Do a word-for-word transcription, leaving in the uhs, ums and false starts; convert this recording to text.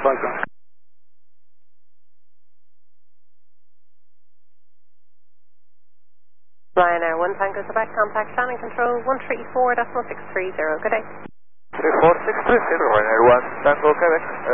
Welcome. Ryanair one Tango Quebec, contact Shannon Control one three four point six three zero. Good day. three four six three zero, Ryanair one Tango Quebec.